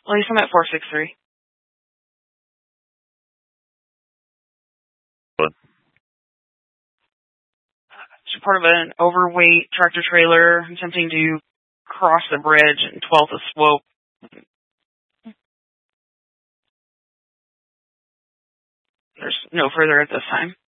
At least I'm at 463. What? It's part of an overweight tractor trailer attempting to cross the bridge in 12th of Swope. There's no further at this time.